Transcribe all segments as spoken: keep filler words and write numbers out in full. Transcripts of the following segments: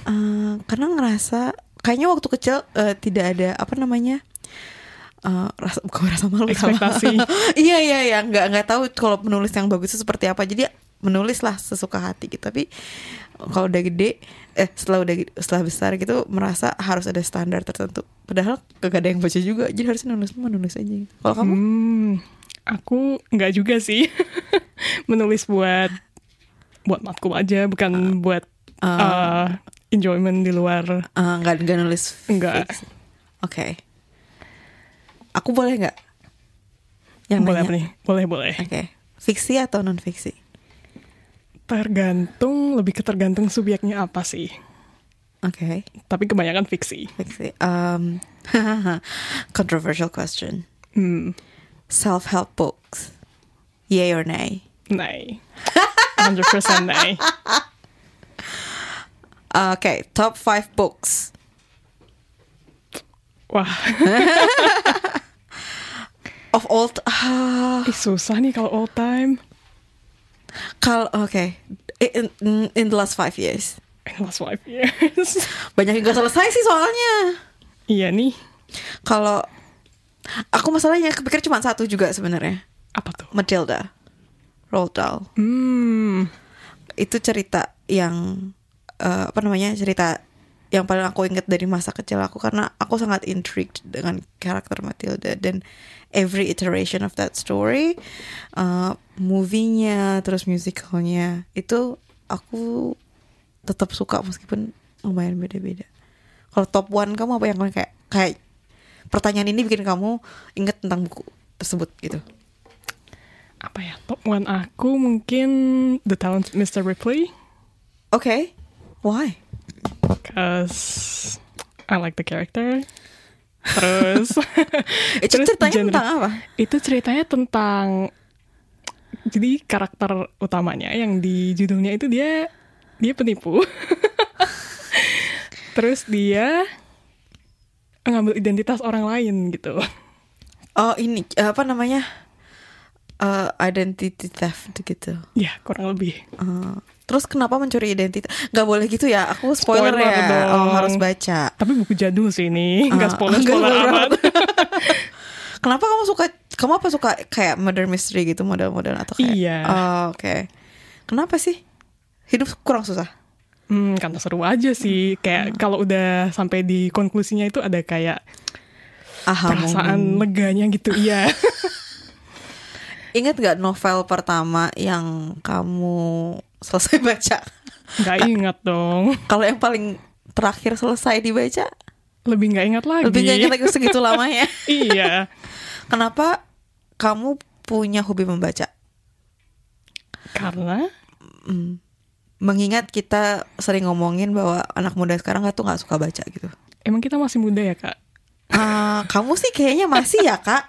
Uh, karena ngerasa kayaknya waktu kecil uh, tidak ada apa namanya uh, rasa bukan rasa malu ekspektasi. iya iya iya nggak nggak tahu kalau menulis yang bagus itu seperti apa, jadi menulis lah sesuka hati gitu. Tapi kalau udah gede eh setelah udah setelah besar gitu merasa harus ada standar tertentu, padahal gak ada yang baca juga, jadi harusnya nulis menulis aja gitu. Kalau kamu? Hmm, aku nggak juga sih. Menulis buat buat matkul aja, bukan uh, buat uh, uh, enjoyment di luar. Uh, nggak nggak nulis. Nggak. Oke. Okay. Aku boleh nggak? Yang boleh nanya? nih, boleh boleh. Oke. Okay. Fiksi atau non fiksi? Tergantung, lebih ke tergantung subjeknya apa sih. Oke. Okay. Tapi kebanyakan fiksi. Fiksi. Um, controversial question. Hmm. Self-help books. Yay or nay? Nay. one hundred percent nay. Uh, Oke, okay. Top five books. Wah. Of all t- uh, Ih, susah nih kalau all time. Kalau oke, okay. in, in in the last five years. In the last five years. Banyak yang gak selesai sih soalnya. Iya nih. Kalau aku masalahnya kepikir cuma satu juga sebenarnya. Apa tuh? Matilda, Roald Dahl. Hmm. Itu cerita yang uh, apa namanya cerita yang paling aku ingat dari masa kecil aku, karena aku sangat intrigued dengan karakter Matilda dan every iteration of that story, uh, movie-nya terus musicalnya itu aku tetap suka meskipun lumayan beda-beda. Kalau top one kamu apa yang kayak kayak pertanyaan ini bikin kamu ingat tentang buku tersebut gitu? Apa ya, top one aku mungkin The Talented mister Ripley. Oke, okay. Why? Because I like the character. Terus itu terus ceritanya genre, tentang apa? Itu ceritanya tentang, jadi karakter utamanya yang di judulnya itu dia dia penipu. Terus dia ngambil identitas orang lain gitu. Oh ini apa namanya? Uh, identity theft gitu. Ya kurang lebih. Uh, terus kenapa mencuri identitas? Gak boleh gitu ya. Aku spoiler, spoiler ya. Dong. Oh, harus baca. Tapi buku jadul sih ini. Uh, Gak spoiler spoiler amat. Kenapa kamu suka? Kamu apa suka kayak murder mystery gitu model-model atau kayak? Iya. Oh, oke. Okay. Kenapa sih? Hidup kurang susah. Hmm, karena seru aja sih. Kayak uh. kalau udah sampai di konklusinya itu ada kayak Aha, perasaan moment. Leganya gitu. Iya. Ingat gak novel pertama yang kamu selesai baca? Gak ingat dong. Kalau yang paling terakhir selesai dibaca? Lebih gak ingat lagi. Lebih gak ingat lagi segitu lamanya. Iya. Kenapa kamu punya hobi membaca? Karena? Hmm, mengingat kita sering ngomongin bahwa anak muda sekarang gak tuh gak suka baca gitu. Emang kita masih muda ya kak? Uh, kamu sih kayaknya masih ya kak.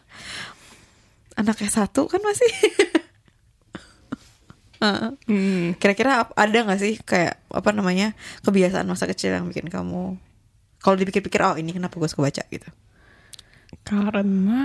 Anak S satu kan masih. uh, hmm. Kira-kira ada gak sih kayak apa namanya kebiasaan masa kecil yang bikin kamu, kalau dipikir-pikir, oh ini kenapa gue suka baca gitu? Karena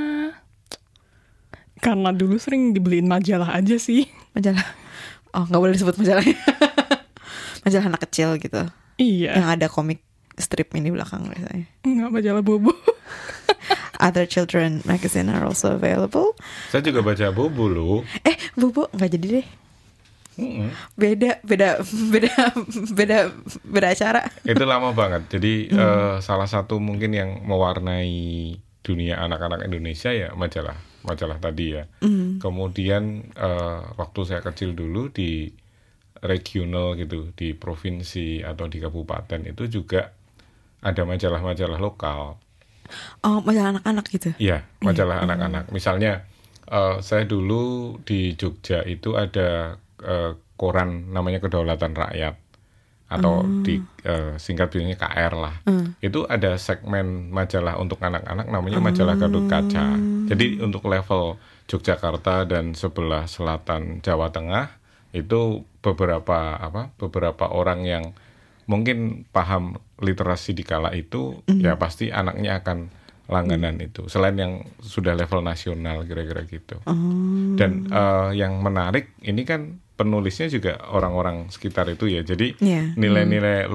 Karena dulu sering dibeliin majalah aja sih. Majalah? Oh gak boleh disebut majalahnya. Majalah anak kecil gitu. Iya. Yang ada komik strip ini belakang biasanya. Enggak, majalah Bobo. Other children magazine are also available. Saya juga baca Bobo loh. Eh, Bobo nggak jadi deh. Mm-hmm. Beda, beda, beda, beda, beda acara. Itu lama banget. Jadi mm. uh, salah satu mungkin yang mewarnai dunia anak-anak Indonesia ya majalah, majalah tadi ya. Mm. Kemudian uh, waktu saya kecil dulu di regional gitu, di provinsi atau di kabupaten itu juga ada majalah-majalah lokal. Oh, majalah anak-anak gitu? Iya, majalah hmm. anak-anak. Misalnya, uh, saya dulu di Jogja itu ada uh, koran namanya Kedaulatan Rakyat. Atau hmm. di uh, singkat bilangnya K R lah. Hmm. Itu ada segmen majalah untuk anak-anak namanya majalah Gatut Kaca. Jadi untuk level Yogyakarta dan sebelah selatan Jawa Tengah, itu beberapa apa beberapa orang yang mungkin paham literasi di kala itu, mm. ya pasti anaknya akan langganan mm. itu. Selain yang sudah level nasional kira-kira gitu. Mm. Dan uh, yang menarik ini kan penulisnya juga orang-orang sekitar itu ya. Jadi yeah. nilai-nilai